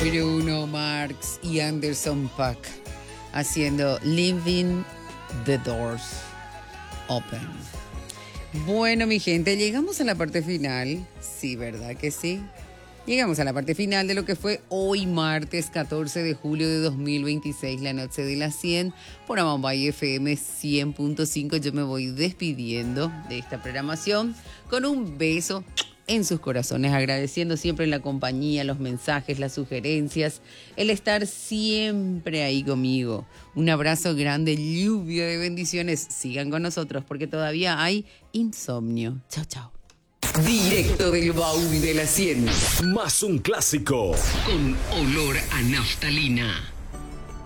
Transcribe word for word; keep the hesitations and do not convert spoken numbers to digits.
Bruno Mars y Anderson .Paak haciendo Leaving the Doors Open. Bueno, mi gente, llegamos a la parte final. Sí, ¿verdad que sí? Llegamos a la parte final de lo que fue hoy martes catorce de julio de dos mil veintiséis, la noche de las cien, por Amambay F M cien punto cinco. Yo me voy despidiendo de esta programación con un beso en sus corazones, agradeciendo siempre la compañía, los mensajes, las sugerencias, el estar siempre ahí conmigo. Un abrazo grande, lluvia de bendiciones. Sigan con nosotros porque todavía hay insomnio. Chao, chao. Directo del baúl de la cien. Más un clásico con olor a naftalina.